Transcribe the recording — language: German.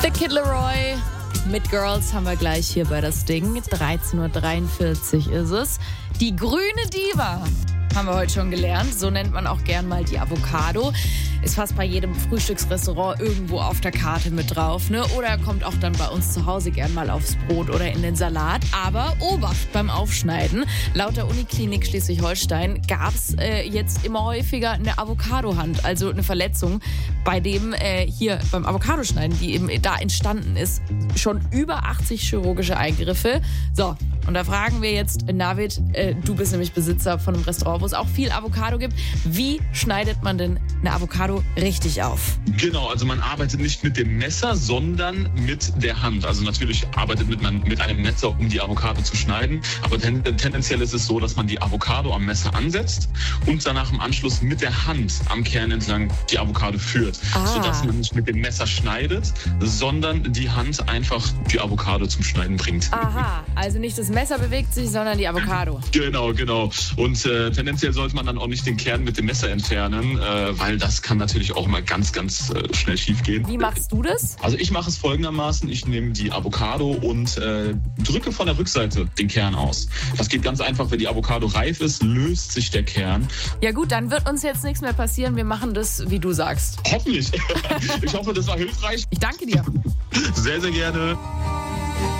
The Kid Laroi mit Girls haben wir gleich hier bei das Ding. 13.43 Uhr ist es. Die grüne Diva haben wir heute schon gelernt. So nennt man auch gern mal die Avocado. Ist fast bei jedem Frühstücksrestaurant irgendwo auf der Karte mit drauf, ne? Oder kommt auch dann bei uns zu Hause gern mal aufs Brot oder in den Salat. Aber Obacht beim Aufschneiden. Laut der Uniklinik Schleswig-Holstein gab es jetzt immer häufiger eine Avocadohand, also eine Verletzung, bei dem hier beim Avocadoschneiden, die eben da entstanden ist, schon über 80 chirurgische Eingriffe. So, und da fragen wir jetzt, Navid, du bist nämlich Besitzer von einem Restaurant, wo es auch viel Avocado gibt. Wie schneidet man denn eine Avocado richtig auf? Genau, also man arbeitet nicht mit dem Messer, sondern mit der Hand. Also natürlich arbeitet man mit einem Messer, um die Avocado zu schneiden. Aber tendenziell ist es so, dass man die Avocado am Messer ansetzt und danach im Anschluss mit der Hand am Kern entlang die Avocado führt. Sodass man nicht mit dem Messer schneidet, sondern die Hand einfach die Avocado zum Schneiden bringt. Aha, also nicht das Messer bewegt sich, sondern die Avocado. Genau. Und tendenziell sollte man dann auch nicht den Kern mit dem Messer entfernen, weil das kann natürlich auch mal ganz schnell schief gehen. Wie machst du das? Also ich mache es folgendermaßen. Ich nehme die Avocado und drücke von der Rückseite den Kern aus. Das geht ganz einfach. Wenn die Avocado reif ist, löst sich der Kern. Ja gut, dann wird uns jetzt nichts mehr passieren. Wir machen das, wie du sagst. Hoffentlich. Ich hoffe, das war hilfreich. Ich danke dir. Sehr, sehr gerne.